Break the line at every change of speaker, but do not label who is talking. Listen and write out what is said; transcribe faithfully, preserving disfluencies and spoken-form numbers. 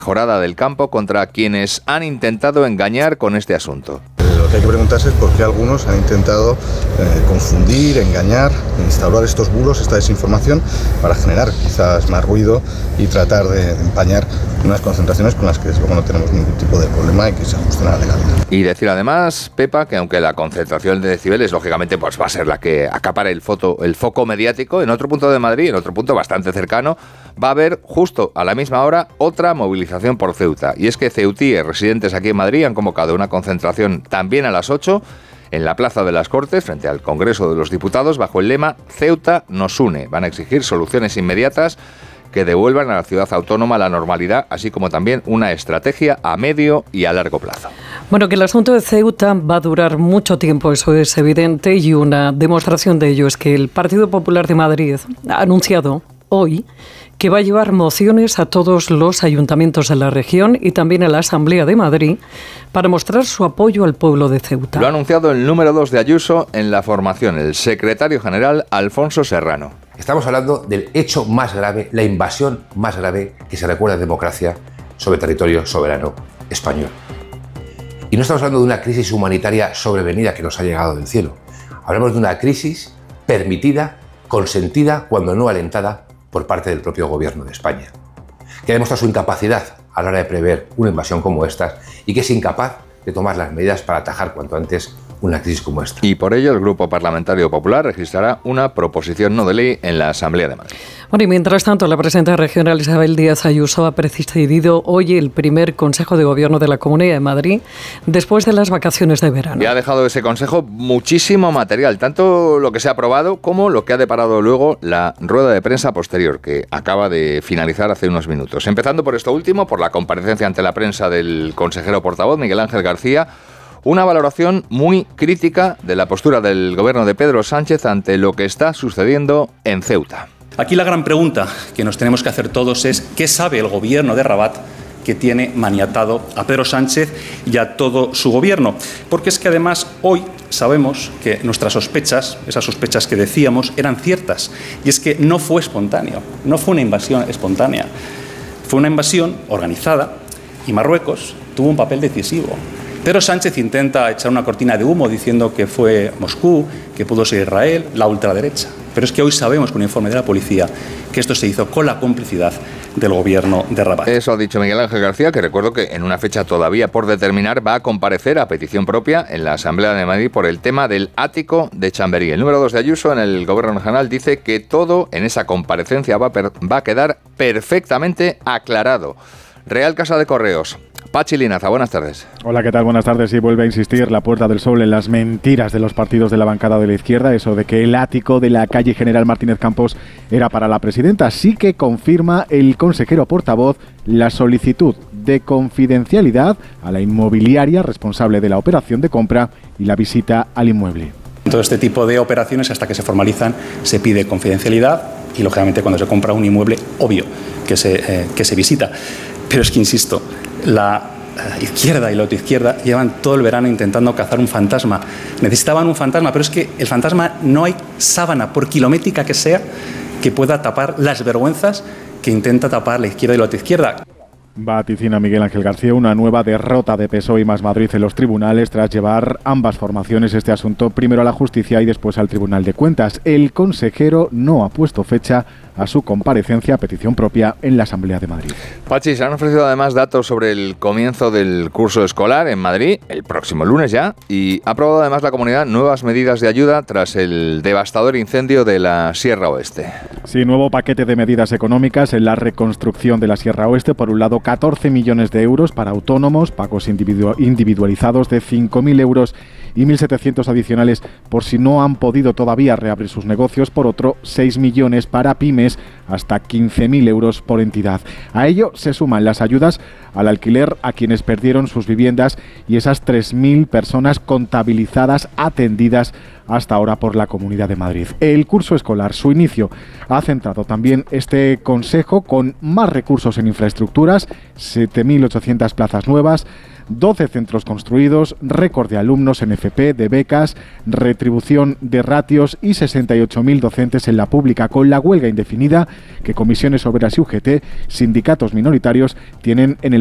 Mejorada del campo contra quienes han intentado engañar con este asunto.
Lo que hay que preguntarse es por qué algunos han intentado eh, confundir, engañar, instaurar estos bulos, esta desinformación, para generar quizás más ruido y tratar de, de empañar unas concentraciones con las que desde luego no tenemos ningún tipo de problema y que se ajustan a la legalidad.
Y decir además, Pepa, que aunque la concentración de decibeles lógicamente pues va a ser la que acapare el, foto, el foco mediático, en otro punto de Madrid, en otro punto bastante cercano, va a haber justo a la misma hora otra movilización por Ceuta. Y es que ceutíes residentes aquí en Madrid han convocado una concentración también a las ocho en la Plaza de las Cortes, frente al Congreso de los Diputados, bajo el lema Ceuta nos une. Van a exigir soluciones inmediatas que devuelvan a la ciudad autónoma la normalidad, así como también una estrategia a medio y a largo plazo.
Bueno, que el asunto de Ceuta va a durar mucho tiempo, eso es evidente, y una demostración de ello es que el Partido Popular de Madrid ha anunciado hoy que va a llevar mociones a todos los ayuntamientos de la región y también a la Asamblea de Madrid para mostrar su apoyo al pueblo de Ceuta.
Lo ha anunciado el número dos de Ayuso en la formación, el secretario general Alfonso Serrano.
Estamos hablando del hecho más grave, la invasión más grave que se recuerda en democracia sobre territorio soberano español. Y no estamos hablando de una crisis humanitaria sobrevenida que nos ha llegado del cielo. Hablamos de una crisis permitida, consentida, cuando no alentada, por parte del propio gobierno de España, que ha demostrado su incapacidad a la hora de prever una invasión como esta y que es incapaz de tomar las medidas para atajar cuanto antes una crisis como esta.
Y por ello el Grupo Parlamentario Popular registrará una proposición no de ley en la Asamblea de Madrid.
Bueno, y mientras tanto, la presidenta regional Isabel Díaz Ayuso ha presidido hoy el primer Consejo de Gobierno de la Comunidad de Madrid después de las vacaciones de verano.
Y ha dejado ese Consejo muchísimo material, tanto lo que se ha aprobado como lo que ha deparado luego la rueda de prensa posterior, que acaba de finalizar hace unos minutos. Empezando por esto último, por la comparecencia ante la prensa del consejero portavoz Miguel Ángel García, una valoración muy crítica de la postura del gobierno de Pedro Sánchez ante lo que está sucediendo en Ceuta.
Aquí la gran pregunta que nos tenemos que hacer todos es ¿qué sabe el gobierno de Rabat que tiene maniatado a Pedro Sánchez y a todo su gobierno? Porque es que además hoy sabemos que nuestras sospechas, esas sospechas que decíamos, eran ciertas. Y es que no fue espontáneo, no fue una invasión espontánea. Fue una invasión organizada y Marruecos tuvo un papel decisivo. Pedro Sánchez intenta echar una cortina de humo diciendo que fue Moscú, que pudo ser Israel, la ultraderecha. Pero es que hoy sabemos con un informe de la policía que esto se hizo con la complicidad del gobierno de Rabat.
Eso ha dicho Miguel Ángel García, que recuerdo que en una fecha todavía por determinar va a comparecer a petición propia en la Asamblea de Madrid por el tema del ático de Chamberí. El número dos de Ayuso en el gobierno regional dice que todo en esa comparecencia va a, per- va a quedar perfectamente aclarado. Real Casa de Correos. Pachi Linaza, buenas tardes.
Hola, ¿qué tal? Buenas tardes. Y vuelve a insistir la Puerta del Sol en las mentiras de los partidos de la bancada de la izquierda, eso de que el ático de la calle General Martínez Campos era para la presidenta. Sí que confirma el consejero portavoz la solicitud de confidencialidad a la inmobiliaria responsable de la operación de compra y la visita al inmueble.
Todo este tipo de operaciones, hasta que se formalizan, se pide confidencialidad y, lógicamente, cuando se compra un inmueble, obvio que se, eh, que se visita. Pero es que, insisto, la izquierda y la autoizquierda llevan todo el verano intentando cazar un fantasma. Necesitaban un fantasma, pero es que el fantasma no hay sábana, por kilométrica que sea, que pueda tapar las vergüenzas que intenta tapar la izquierda y la autoizquierda.
Vaticina Miguel Ángel García una nueva derrota de P S O E y Más Madrid en los tribunales tras llevar ambas formaciones este asunto primero a la justicia y después al Tribunal de Cuentas. El consejero no ha puesto fecha a su comparecencia a petición propia en la Asamblea de Madrid.
Pachi, se han ofrecido además datos sobre el comienzo del curso escolar en Madrid, el próximo lunes ya, y ha aprobado además la comunidad nuevas medidas de ayuda tras el devastador incendio de la Sierra Oeste.
Sí, nuevo paquete de medidas económicas en la reconstrucción de la Sierra Oeste. Por un lado, catorce millones de euros para autónomos, pagos individu- individualizados de cinco mil euros y mil setecientos adicionales por si no han podido todavía reabrir sus negocios. Por otro, seis millones para pymes, hasta quince mil euros por entidad. A ello se suman las ayudas al alquiler a quienes perdieron sus viviendas y esas tres mil personas contabilizadas, atendidas hasta ahora por la Comunidad de Madrid. El curso escolar, su inicio, ha centrado también este consejo con más recursos en infraestructuras, siete mil ochocientas plazas nuevas, doce centros construidos, récord de alumnos en F P, de becas, retribución de ratios y sesenta y ocho mil docentes en la pública, con la huelga indefinida que Comisiones Obreras y U G T, sindicatos minoritarios, tienen en el